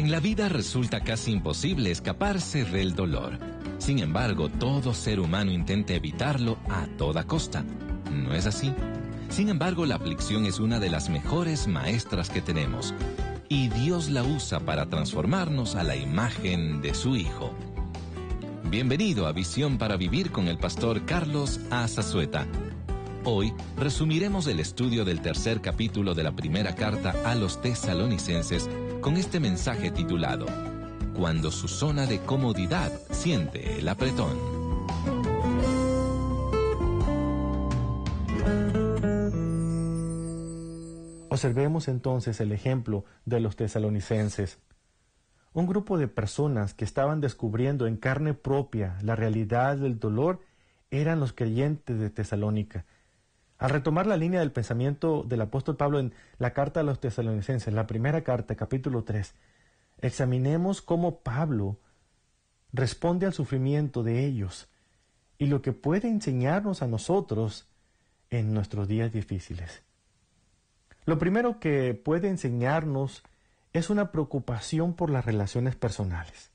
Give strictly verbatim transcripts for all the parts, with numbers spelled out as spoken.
En la vida resulta casi imposible escaparse del dolor. Sin embargo, todo ser humano intenta evitarlo a toda costa. ¿No es así? Sin embargo, la aflicción es una de las mejores maestras que tenemos. Y Dios la usa para transformarnos a la imagen de su Hijo. Bienvenido a Visión para Vivir con el pastor Carlos A. Zazueta. Hoy resumiremos el estudio del tercer capítulo de la primera carta a los tesalonicenses con este mensaje titulado Cuando su zona de comodidad siente el apretón. Observemos entonces el ejemplo de los tesalonicenses. Un grupo de personas que estaban descubriendo en carne propia la realidad del dolor eran los creyentes de Tesalónica. Al retomar la línea del pensamiento del apóstol Pablo en la carta a los tesalonicenses, la primera carta, capítulo tres, examinemos cómo Pablo responde al sufrimiento de ellos y lo que puede enseñarnos a nosotros en nuestros días difíciles. Lo primero que puede enseñarnos es una preocupación por las relaciones personales.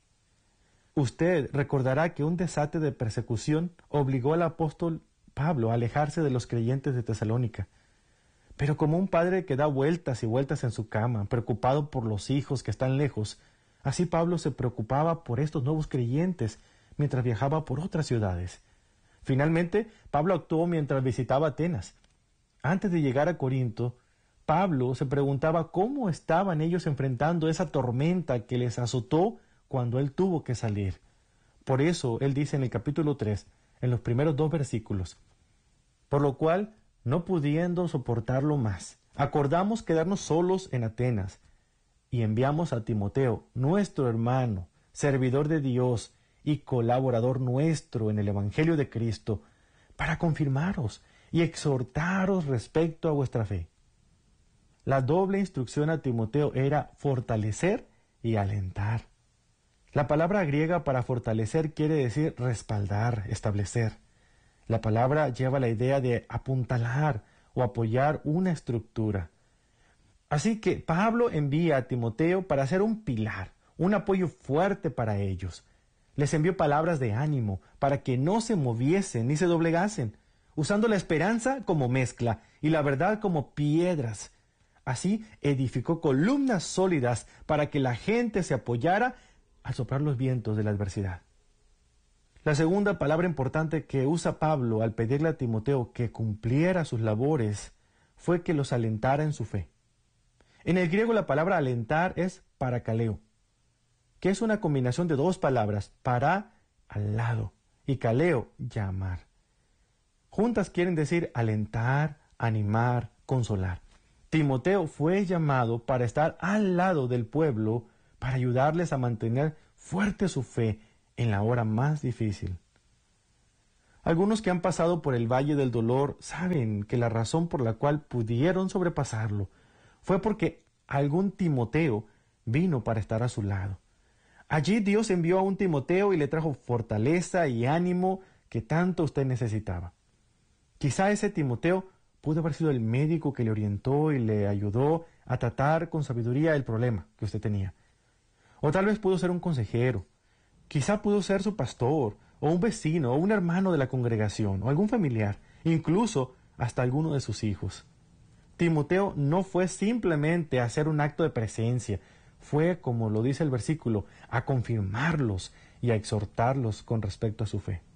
Usted recordará que un desate de persecución obligó al apóstol Pablo a alejarse de los creyentes de Tesalónica. Pero como un padre que da vueltas y vueltas en su cama, preocupado por los hijos que están lejos, así Pablo se preocupaba por estos nuevos creyentes mientras viajaba por otras ciudades. Finalmente, Pablo actuó mientras visitaba Atenas. Antes de llegar a Corinto, Pablo se preguntaba cómo estaban ellos enfrentando esa tormenta que les azotó cuando él tuvo que salir. Por eso, él dice en el capítulo tres, en los primeros dos versículos, por lo cual, no pudiendo soportarlo más, acordamos quedarnos solos en Atenas, y enviamos a Timoteo, nuestro hermano, servidor de Dios y colaborador nuestro en el Evangelio de Cristo, para confirmaros y exhortaros respecto a vuestra fe. La doble instrucción a Timoteo era fortalecer y alentar. La palabra griega para fortalecer quiere decir respaldar, establecer. La palabra lleva la idea de apuntalar o apoyar una estructura. Así que Pablo envía a Timoteo para ser un pilar, un apoyo fuerte para ellos. Les envió palabras de ánimo para que no se moviesen ni se doblegasen, usando la esperanza como mezcla y la verdad como piedras. Así edificó columnas sólidas para que la gente se apoyara al soplar los vientos de la adversidad. La segunda palabra importante que usa Pablo al pedirle a Timoteo que cumpliera sus labores fue que los alentara en su fe. En el griego la palabra alentar es parakaleo, que es una combinación de dos palabras, para, al lado, y kaleo, llamar. Juntas quieren decir alentar, animar, consolar. Timoteo fue llamado para estar al lado del pueblo, para ayudarles a mantener fuerte su fe en la hora más difícil. Algunos que han pasado por el valle del dolor saben que la razón por la cual pudieron sobrepasarlo fue porque algún Timoteo vino para estar a su lado. Allí Dios envió a un Timoteo y le trajo fortaleza y ánimo que tanto usted necesitaba. Quizá ese Timoteo pudo haber sido el médico que le orientó y le ayudó a tratar con sabiduría el problema que usted tenía. O tal vez pudo ser un consejero, quizá pudo ser su pastor, o un vecino, o un hermano de la congregación, o algún familiar, incluso hasta alguno de sus hijos. Timoteo no fue simplemente a hacer un acto de presencia, fue, como lo dice el versículo, a confirmarlos y a exhortarlos con respecto a su fe.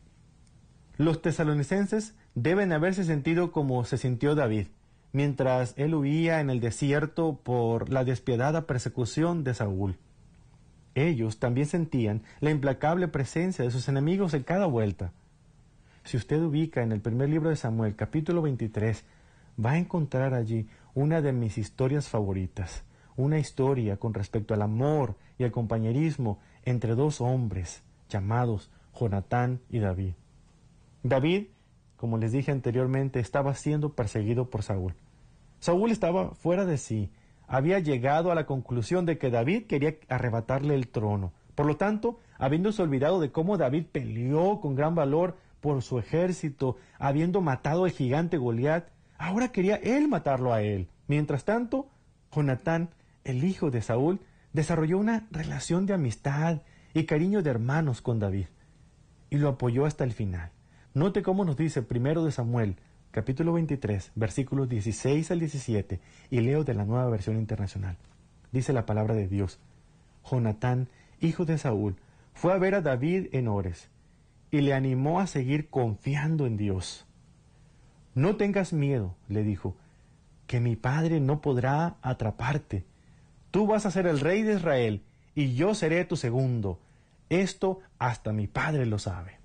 Los tesalonicenses deben haberse sentido como se sintió David, mientras él huía en el desierto por la despiadada persecución de Saúl. Ellos también sentían la implacable presencia de sus enemigos en cada vuelta. Si usted ubica en el primer libro de Samuel, capítulo veintitrés, va a encontrar allí una de mis historias favoritas, una historia con respecto al amor y al compañerismo entre dos hombres llamados Jonatán y David. David, como les dije anteriormente, estaba siendo perseguido por Saúl. Saúl estaba fuera de sí. Había llegado a la conclusión de que David quería arrebatarle el trono. Por lo tanto, habiéndose olvidado de cómo David peleó con gran valor por su ejército, habiendo matado al gigante Goliat, ahora quería él matarlo a él. Mientras tanto, Jonatán, el hijo de Saúl, desarrolló una relación de amistad y cariño de hermanos con David y lo apoyó hasta el final. Note cómo nos dice primero de Samuel, capítulo veintitrés, versículos dieciséis al diecisiete, y leo de la Nueva Versión Internacional. Dice la palabra de Dios: Jonatán, hijo de Saúl, fue a ver a David en Ores y le animó a seguir confiando en Dios. No tengas miedo, le dijo, que mi padre no podrá atraparte. Tú vas a ser el rey de Israel y yo seré tu segundo. Esto hasta mi padre lo sabe.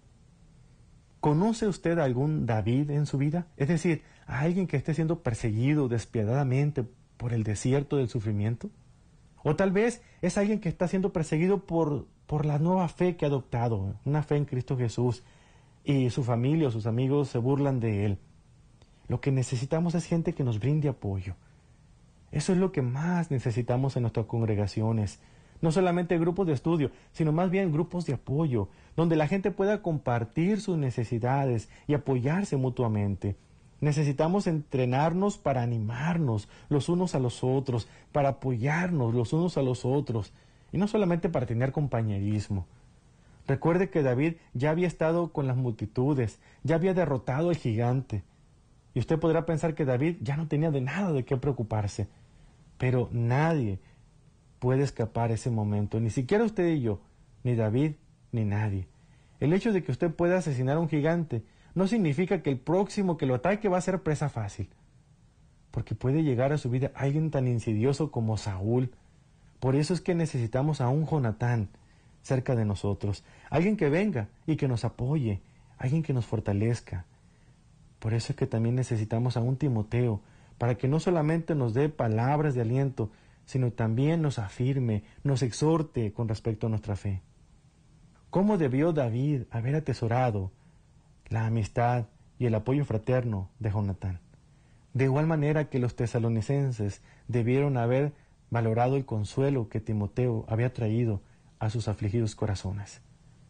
¿Conoce usted a algún David en su vida? Es decir, a alguien que esté siendo perseguido despiadadamente por el desierto del sufrimiento. O tal vez es alguien que está siendo perseguido por, por la nueva fe que ha adoptado, una fe en Cristo Jesús, y su familia o sus amigos se burlan de él. Lo que necesitamos es gente que nos brinde apoyo. Eso es lo que más necesitamos en nuestras congregaciones. No solamente grupos de estudio, sino más bien grupos de apoyo, donde la gente pueda compartir sus necesidades y apoyarse mutuamente. Necesitamos entrenarnos para animarnos los unos a los otros, para apoyarnos los unos a los otros, y no solamente para tener compañerismo. Recuerde que David ya había estado con las multitudes, ya había derrotado al gigante. Y usted podrá pensar que David ya no tenía de nada de qué preocuparse. Pero nadie puede escapar ese momento, ni siquiera usted y yo, ni David, ni nadie. El hecho de que usted pueda asesinar a un gigante no significa que el próximo que lo ataque va a ser presa fácil. Porque puede llegar a su vida alguien tan insidioso como Saúl. Por eso es que necesitamos a un Jonatán cerca de nosotros. Alguien que venga y que nos apoye, alguien que nos fortalezca. Por eso es que también necesitamos a un Timoteo, para que no solamente nos dé palabras de aliento, sino también nos afirme, nos exhorte con respecto a nuestra fe. ¿Cómo debió David haber atesorado la amistad y el apoyo fraterno de Jonatán? De igual manera que los tesalonicenses debieron haber valorado el consuelo que Timoteo había traído a sus afligidos corazones.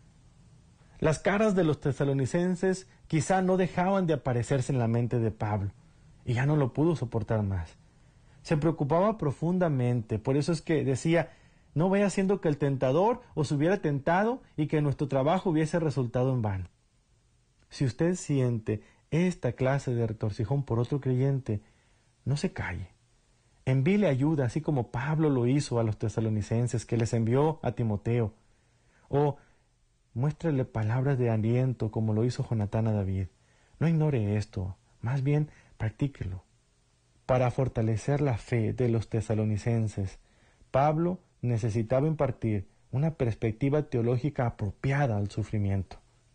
Las caras de los tesalonicenses quizá no dejaban de aparecerse en la mente de Pablo, y ya no lo pudo soportar más. Se preocupaba profundamente, por eso es que decía: no vaya siendo que el tentador os hubiera tentado y que nuestro trabajo hubiese resultado en vano. Si usted siente esta clase de retorcijón por otro creyente, no se calle. Envíele ayuda, así como Pablo lo hizo a los tesalonicenses, que les envió a Timoteo. O muéstrele palabras de aliento, como lo hizo Jonatán a David. No ignore esto, más bien practíquelo. Para fortalecer la fe de los tesalonicenses, Pablo necesitaba impartir una perspectiva teológica apropiada al sufrimiento.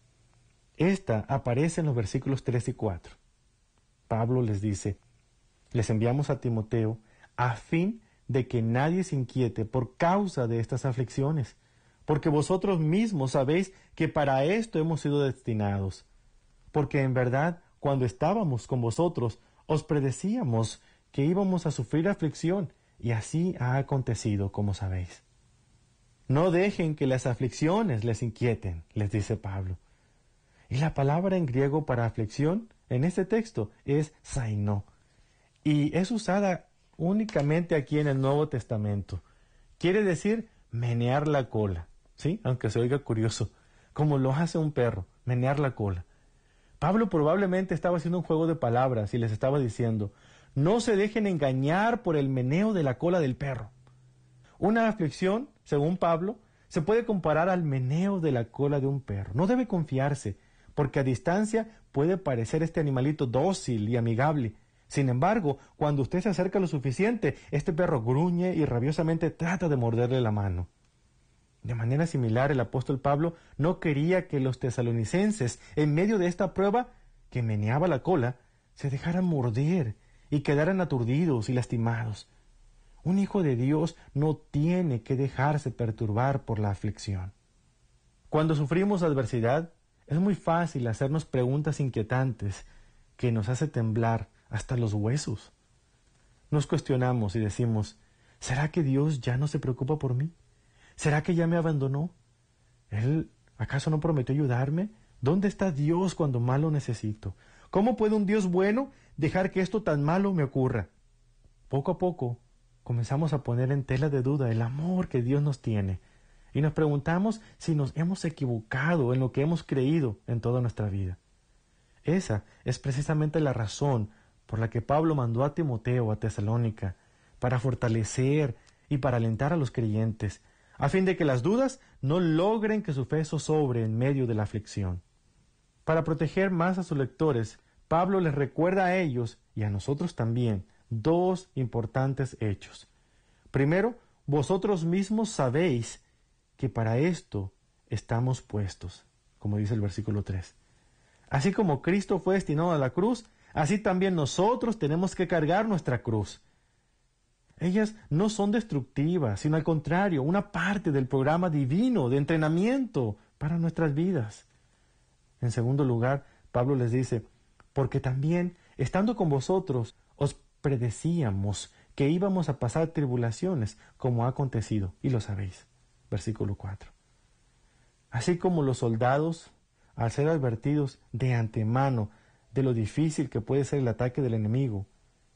Esta aparece en los versículos tres y cuatro. Pablo les dice: les enviamos a Timoteo a fin de que nadie se inquiete por causa de estas aflicciones, porque vosotros mismos sabéis que para esto hemos sido destinados. Porque en verdad, cuando estábamos con vosotros, os predecíamos que íbamos a sufrir aflicción, y así ha acontecido, como sabéis. No dejen que las aflicciones les inquieten, les dice Pablo. Y la palabra en griego para aflicción en este texto es zainó, y es usada únicamente aquí en el Nuevo Testamento. Quiere decir menear la cola, ¿sí? Aunque se oiga curioso, como lo hace un perro, menear la cola. Pablo probablemente estaba haciendo un juego de palabras y les estaba diciendo: no se dejen engañar por el meneo de la cola del perro. Una aflicción, según Pablo, se puede comparar al meneo de la cola de un perro. No debe confiarse, porque a distancia puede parecer este animalito dócil y amigable. Sin embargo, cuando usted se acerca lo suficiente, este perro gruñe y rabiosamente trata de morderle la mano. De manera similar, el apóstol Pablo no quería que los tesalonicenses, en medio de esta prueba que meneaba la cola, se dejaran morder y quedaran aturdidos y lastimados. Un hijo de Dios no tiene que dejarse perturbar por la aflicción. Cuando sufrimos adversidad, es muy fácil hacernos preguntas inquietantes que nos hace temblar hasta los huesos. Nos cuestionamos y decimos: ¿será que Dios ya no se preocupa por mí? ¿Será que ya me abandonó? ¿Él acaso no prometió ayudarme? ¿Dónde está Dios cuando más lo necesito? ¿Cómo puede un Dios bueno dejar que esto tan malo me ocurra? Poco a poco comenzamos a poner en tela de duda el amor que Dios nos tiene y nos preguntamos si nos hemos equivocado en lo que hemos creído en toda nuestra vida. Esa es precisamente la razón por la que Pablo mandó a Timoteo a Tesalónica, para fortalecer y para alentar a los creyentes, a fin de que las dudas no logren que su fe zozobre en medio de la aflicción. Para proteger más a sus lectores, Pablo les recuerda a ellos y a nosotros también dos importantes hechos. Primero, vosotros mismos sabéis que para esto estamos puestos, como dice el versículo tres. Así como Cristo fue destinado a la cruz, así también nosotros tenemos que cargar nuestra cruz. Ellas no son destructivas, sino al contrario, una parte del programa divino de entrenamiento para nuestras vidas. En segundo lugar, Pablo les dice, porque también, estando con vosotros, os predecíamos que íbamos a pasar tribulaciones, como ha acontecido, y lo sabéis. Versículo cuatro. Así como los soldados, al ser advertidos de antemano de lo difícil que puede ser el ataque del enemigo,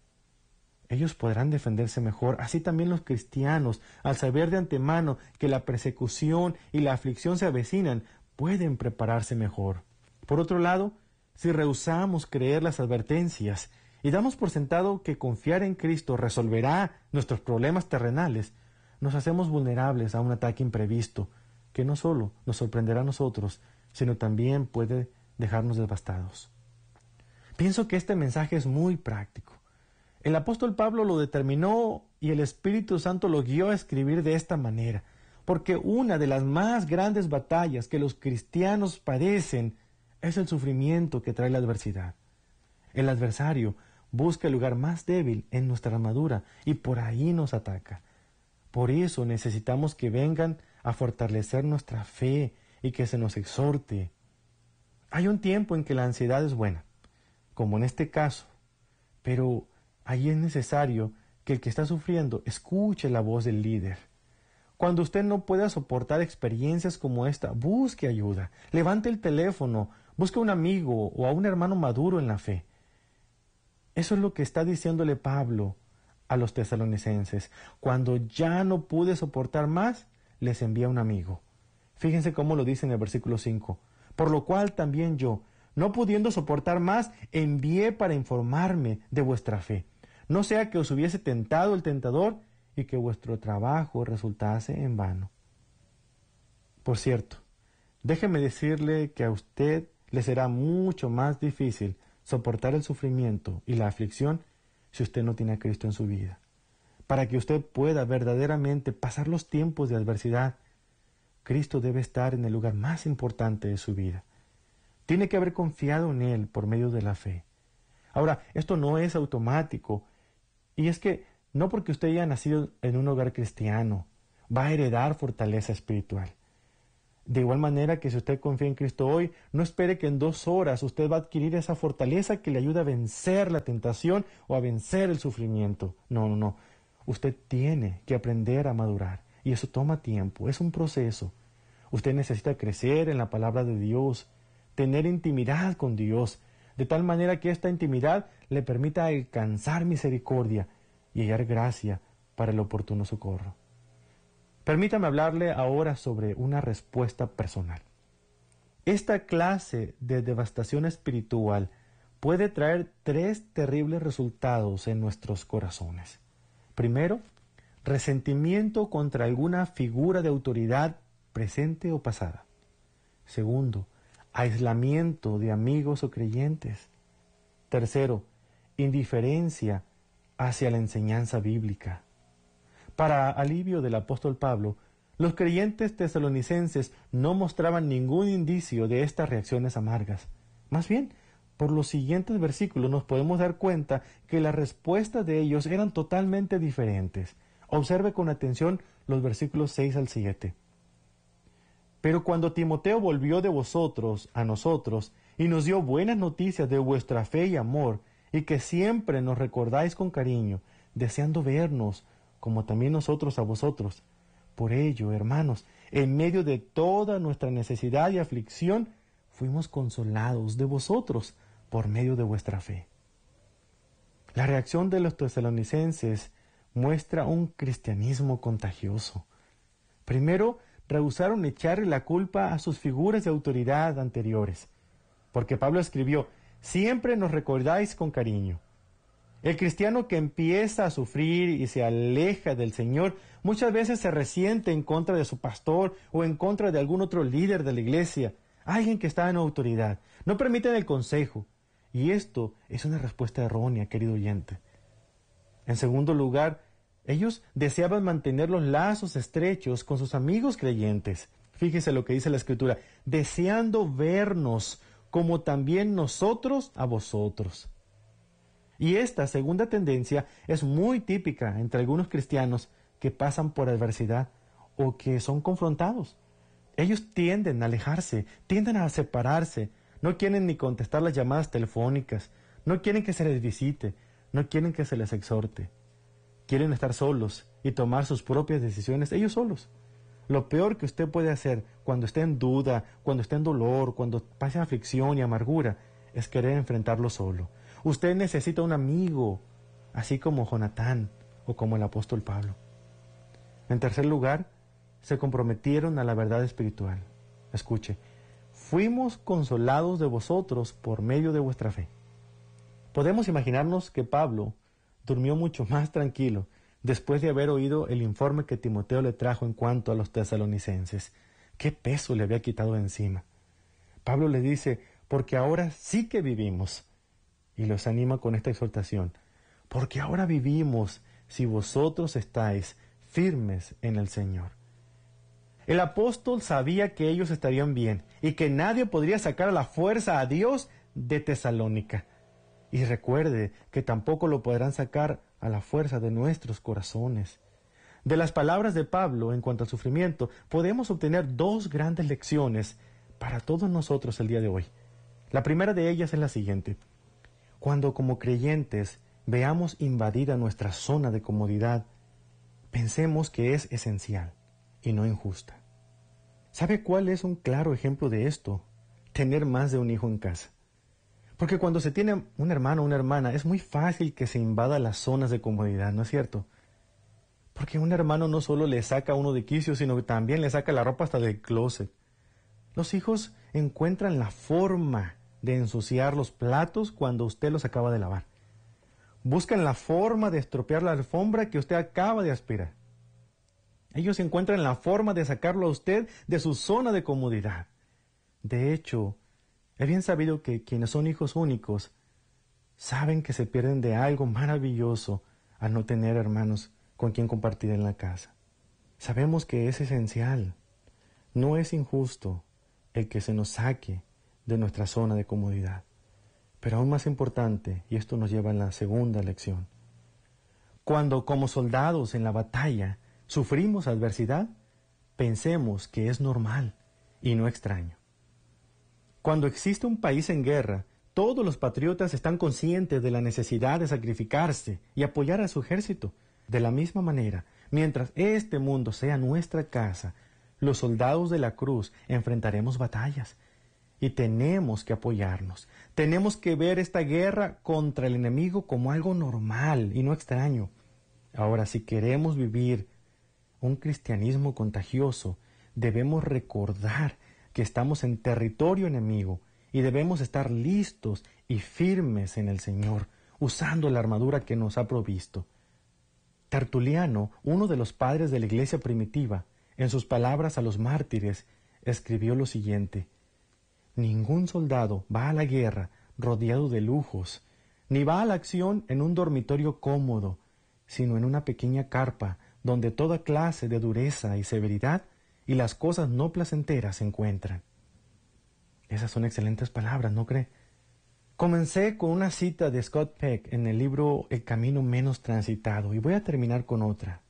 ellos podrán defenderse mejor. Así también los cristianos, al saber de antemano que la persecución y la aflicción se avecinan, pueden prepararse mejor. Por otro lado, si rehusamos creer las advertencias y damos por sentado que confiar en Cristo resolverá nuestros problemas terrenales, nos hacemos vulnerables a un ataque imprevisto, que no solo nos sorprenderá a nosotros, sino también puede dejarnos devastados. Pienso que este mensaje es muy práctico. El apóstol Pablo lo determinó y el Espíritu Santo lo guió a escribir de esta manera, porque una de las más grandes batallas que los cristianos padecen es el sufrimiento que trae la adversidad. El adversario busca el lugar más débil en nuestra armadura y por ahí nos ataca. Por eso necesitamos que vengan a fortalecer nuestra fe y que se nos exhorte. Hay un tiempo en que la ansiedad es buena, como en este caso, pero ahí es necesario que el que está sufriendo escuche la voz del líder. Cuando usted no pueda soportar experiencias como esta, busque ayuda, levante el teléfono, busque a un amigo o a un hermano maduro en la fe. Eso es lo que está diciéndole Pablo a los tesalonicenses. Cuando ya no pude soportar más, les envía un amigo. Fíjense cómo lo dice en el versículo cinco. Por lo cual también yo, no pudiendo soportar más, envié para informarme de vuestra fe. No sea que os hubiese tentado el tentador y que vuestro trabajo resultase en vano. Por cierto, déjeme decirle que a usted le será mucho más difícil soportar el sufrimiento y la aflicción si usted no tiene a Cristo en su vida. Para que usted pueda verdaderamente pasar los tiempos de adversidad, Cristo debe estar en el lugar más importante de su vida. Tiene que haber confiado en Él por medio de la fe. Ahora, esto no es automático, y es que no porque usted haya nacido en un hogar cristiano, va a heredar fortaleza espiritual. De igual manera que si usted confía en Cristo hoy, no espere que en dos horas usted va a adquirir esa fortaleza que le ayuda a vencer la tentación o a vencer el sufrimiento. No, no, no. Usted tiene que aprender a madurar, y eso toma tiempo, es un proceso. Usted necesita crecer en la palabra de Dios, tener intimidad con Dios, de tal manera que esta intimidad le permita alcanzar misericordia y hallar gracia para el oportuno socorro. Permítame hablarle ahora sobre una respuesta personal. Esta clase de devastación espiritual puede traer tres terribles resultados en nuestros corazones. Primero, resentimiento contra alguna figura de autoridad presente o pasada. Segundo, aislamiento de amigos o creyentes. Tercero, indiferencia hacia la enseñanza bíblica. Para alivio del apóstol Pablo, los creyentes tesalonicenses no mostraban ningún indicio de estas reacciones amargas. Más bien, por los siguientes versículos nos podemos dar cuenta que las respuestas de ellos eran totalmente diferentes. Observe con atención los versículos seis al siete. Pero cuando Timoteo volvió de vosotros a nosotros y nos dio buenas noticias de vuestra fe y amor, y que siempre nos recordáis con cariño, deseando vernos, como también nosotros a vosotros. Por ello, hermanos, en medio de toda nuestra necesidad y aflicción, fuimos consolados de vosotros por medio de vuestra fe. La reacción de los tesalonicenses muestra un cristianismo contagioso. Primero, rehusaron echarle la culpa a sus figuras de autoridad anteriores, porque Pablo escribió, siempre nos recordáis con cariño. El cristiano que empieza a sufrir y se aleja del Señor, muchas veces se resiente en contra de su pastor o en contra de algún otro líder de la iglesia, alguien que está en autoridad. No permiten el consejo. Y esto es una respuesta errónea, querido oyente. En segundo lugar, ellos deseaban mantener los lazos estrechos con sus amigos creyentes. Fíjese lo que dice la Escritura, deseando vernos como también nosotros a vosotros. Y esta segunda tendencia es muy típica entre algunos cristianos que pasan por adversidad o que son confrontados. Ellos tienden a alejarse, tienden a separarse, no quieren ni contestar las llamadas telefónicas, no quieren que se les visite, no quieren que se les exhorte. Quieren estar solos y tomar sus propias decisiones ellos solos. Lo peor que usted puede hacer cuando esté en duda, cuando esté en dolor, cuando pase aflicción y amargura, es querer enfrentarlo solo. Usted necesita un amigo, así como Jonatán o como el apóstol Pablo. En tercer lugar, se comprometieron a la verdad espiritual. Escuche, fuimos consolados de vosotros por medio de vuestra fe. Podemos imaginarnos que Pablo durmió mucho más tranquilo después de haber oído el informe que Timoteo le trajo en cuanto a los tesalonicenses. ¿Qué peso le había quitado de encima? Pablo le dice, porque ahora sí que vivimos. Y los anima con esta exhortación, porque ahora vivimos si vosotros estáis firmes en el Señor. El apóstol sabía que ellos estarían bien y que nadie podría sacar a la fuerza a Dios de Tesalónica. Y recuerde que tampoco lo podrán sacar a la fuerza de nuestros corazones. De las palabras de Pablo en cuanto al sufrimiento, podemos obtener dos grandes lecciones para todos nosotros el día de hoy. La primera de ellas es la siguiente. Cuando como creyentes veamos invadida nuestra zona de comodidad, pensemos que es esencial y no injusta. ¿Sabe cuál es un claro ejemplo de esto? Tener más de un hijo en casa. Porque cuando se tiene un hermano o una hermana, es muy fácil que se invada las zonas de comodidad, ¿no es cierto? Porque un hermano no solo le saca a uno de quicio, sino que también le saca la ropa hasta del closet. Los hijos encuentran la forma de ensuciar los platos cuando usted los acaba de lavar. Buscan la forma de estropear la alfombra que usted acaba de aspirar. Ellos encuentran la forma de sacarlo a usted de su zona de comodidad. De hecho, es bien sabido que quienes son hijos únicos saben que se pierden de algo maravilloso al no tener hermanos con quien compartir en la casa. Sabemos que es esencial. No es injusto el que se nos saque de nuestra zona de comodidad. Pero aún más importante, y esto nos lleva a la segunda lección, cuando como soldados en la batalla sufrimos adversidad, pensemos que es normal y no extraño. Cuando existe un país en guerra, todos los patriotas están conscientes de la necesidad de sacrificarse y apoyar a su ejército. De la misma manera, mientras este mundo sea nuestra casa, los soldados de la cruz enfrentaremos batallas. Y tenemos que apoyarnos. Tenemos que ver esta guerra contra el enemigo como algo normal y no extraño. Ahora, si queremos vivir un cristianismo contagioso, debemos recordar que estamos en territorio enemigo y debemos estar listos y firmes en el Señor, usando la armadura que nos ha provisto. Tertuliano, uno de los padres de la iglesia primitiva, en sus palabras a los mártires, escribió lo siguiente: ningún soldado va a la guerra rodeado de lujos, ni va a la acción en un dormitorio cómodo, sino en una pequeña carpa donde toda clase de dureza y severidad y las cosas no placenteras se encuentran. Esas son excelentes palabras, ¿no cree? Comencé con una cita de Scott Peck en el libro El camino menos transitado y voy a terminar con otra.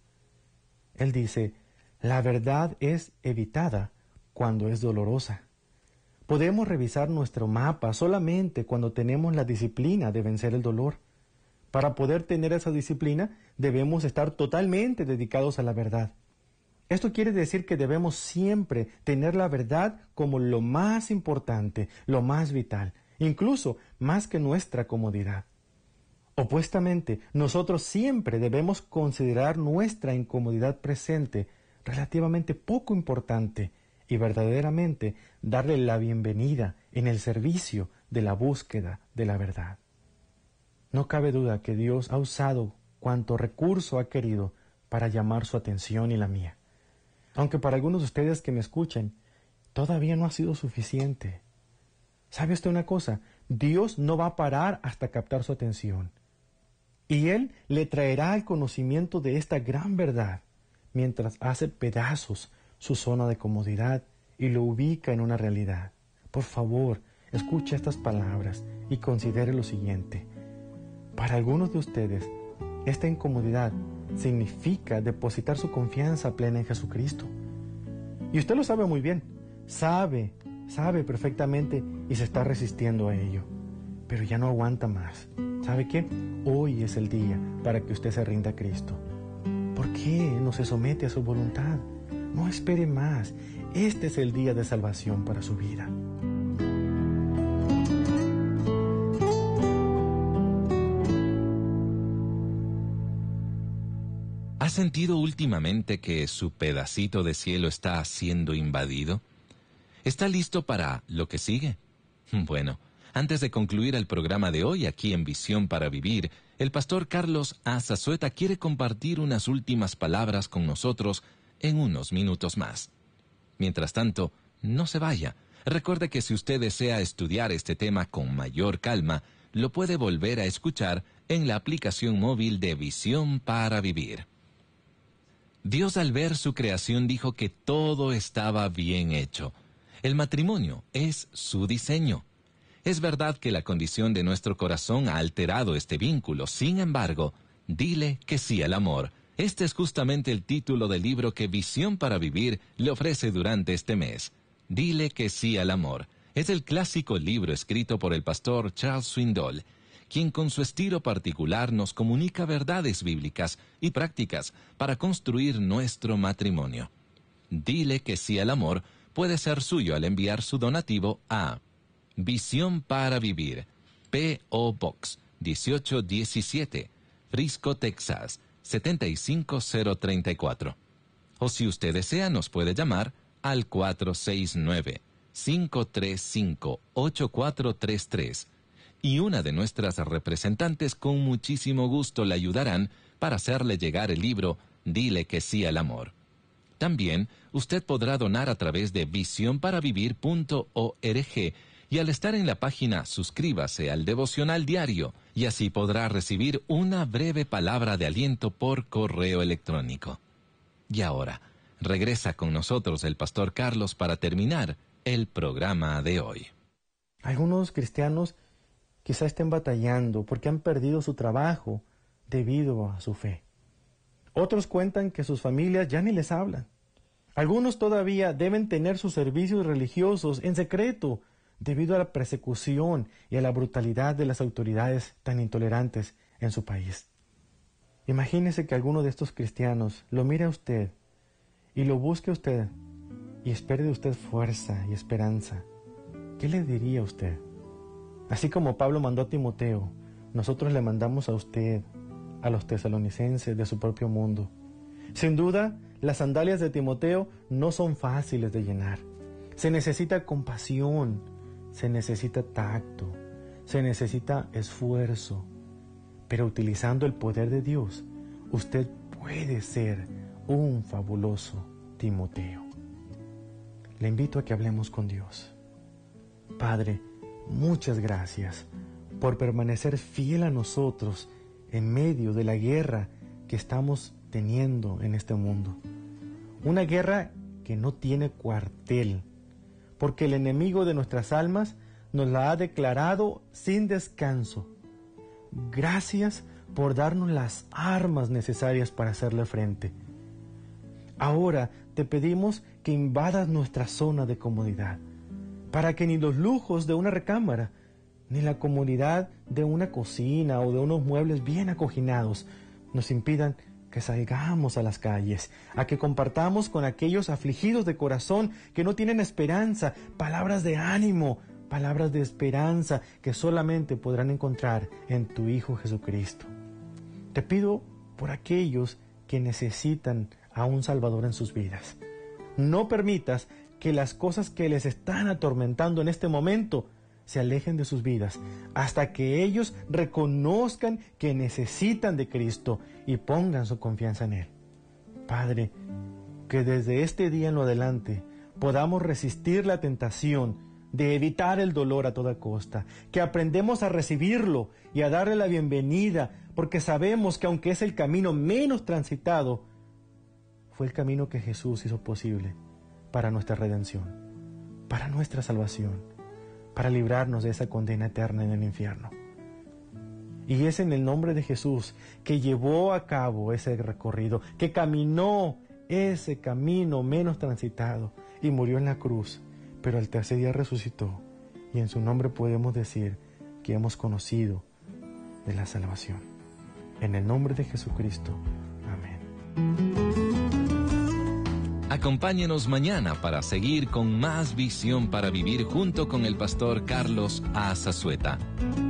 Él dice, la verdad es evitada cuando es dolorosa. Podemos revisar nuestro mapa solamente cuando tenemos la disciplina de vencer el dolor. Para poder tener esa disciplina, debemos estar totalmente dedicados a la verdad. Esto quiere decir que debemos siempre tener la verdad como lo más importante, lo más vital, incluso más que nuestra comodidad. Opuestamente, nosotros siempre debemos considerar nuestra incomodidad presente relativamente poco importante y verdaderamente darle la bienvenida en el servicio de la búsqueda de la verdad. No cabe duda que Dios ha usado cuanto recurso ha querido para llamar su atención y la mía. Aunque para algunos de ustedes que me escuchan, todavía no ha sido suficiente. ¿Sabe usted una cosa? Dios no va a parar hasta captar su atención. Y Él le traerá el conocimiento de esta gran verdad, mientras hace pedazos su zona de comodidad y lo ubica en una realidad. Por favor, escuche estas palabras y considere lo siguiente. Para algunos de ustedes, esta incomodidad significa depositar su confianza plena en Jesucristo. Y usted lo sabe muy bien, sabe, sabe perfectamente y se está resistiendo a ello. Pero ya no aguanta más. ¿Sabe qué? Hoy es el día para que usted se rinda a Cristo. ¿Por qué no se somete a su voluntad? No espere más. Este es el día de salvación para su vida. ¿Ha sentido últimamente que su pedacito de cielo está siendo invadido? ¿Está listo para lo que sigue? Bueno, antes de concluir el programa de hoy aquí en Visión para Vivir, el pastor Carlos A. Zazueta quiere compartir unas últimas palabras con nosotros en unos minutos más. Mientras tanto, no se vaya. Recuerde que si usted desea estudiar este tema con mayor calma, lo puede volver a escuchar en la aplicación móvil de Visión para Vivir. Dios, al ver su creación, dijo que todo estaba bien hecho. El matrimonio es su diseño. Es verdad que la condición de nuestro corazón ha alterado este vínculo. Sin embargo, dile que sí al amor. Este es justamente el título del libro que Visión para Vivir le ofrece durante este mes. Dile que sí al amor. Es el clásico libro escrito por el pastor Charles Swindoll, quien con su estilo particular nos comunica verdades bíblicas y prácticas para construir nuestro matrimonio. Dile que sí al amor puede ser suyo al enviar su donativo a Visión para Vivir, P O Box dieciocho diecisiete, Frisco, Texas, setenta y cinco cero treinta y cuatro. O si usted desea, nos puede llamar al cuatro seis nueve, cinco tres cinco, ocho cuatro tres tres. Y una de nuestras representantes con muchísimo gusto le ayudarán para hacerle llegar el libro Dile que sí al amor. También usted podrá donar a través de visión para vivir punto org y al estar en la página suscríbase al devocional diario y así podrá recibir una breve palabra de aliento por correo electrónico. Y ahora, regresa con nosotros el pastor Carlos para terminar el programa de hoy. Algunos cristianos quizá estén batallando porque han perdido su trabajo debido a su fe. Otros cuentan que sus familias ya ni les hablan. Algunos todavía deben tener sus servicios religiosos en secreto debido a la persecución y a la brutalidad de las autoridades tan intolerantes en su país. Imagínese que alguno de estos cristianos lo mire a usted y lo busque a usted y espere de usted fuerza y esperanza. ¿Qué le diría a usted? Así como Pablo mandó a Timoteo, nosotros le mandamos a usted, a los tesalonicenses de su propio mundo. Sin duda, las sandalias de Timoteo no son fáciles de llenar. Se necesita compasión, se necesita tacto, se necesita esfuerzo. Pero utilizando el poder de Dios, usted puede ser un fabuloso Timoteo. Le invito a que hablemos con Dios. Padre, muchas gracias por permanecer fiel a nosotros en medio de la guerra que estamos teniendo en este mundo. Una guerra que no tiene cuartel, porque el enemigo de nuestras almas nos la ha declarado sin descanso. Gracias por darnos las armas necesarias para hacerle frente. Ahora te pedimos que invadas nuestra zona de comodidad, para que ni los lujos de una recámara, ni la comodidad de una cocina o de unos muebles bien acoginados nos impidan que salgamos a las calles, a que compartamos con aquellos afligidos de corazón que no tienen esperanza, palabras de ánimo palabras de esperanza que solamente podrán encontrar en tu Hijo Jesucristo. Te pido por aquellos que necesitan a un Salvador en sus vidas. No permitas que las cosas que les están atormentando en este momento se alejen de sus vidas hasta que ellos reconozcan que necesitan de Cristo y pongan su confianza en Él. Padre, que desde este día en lo adelante podamos resistir la tentación de evitar el dolor a toda costa, que aprendemos a recibirlo y a darle la bienvenida, porque sabemos que aunque es el camino menos transitado, fue el camino que Jesús hizo posible para nuestra redención, para nuestra salvación, para librarnos de esa condena eterna en el infierno. Y es en el nombre de Jesús que llevó a cabo ese recorrido, que caminó ese camino menos transitado y murió en la cruz, pero al tercer día resucitó, y en su nombre podemos decir que hemos conocido de la salvación. En el nombre de Jesucristo. Amén. Acompáñenos mañana para seguir con más visión para vivir junto con el pastor Carlos A. Zazueta.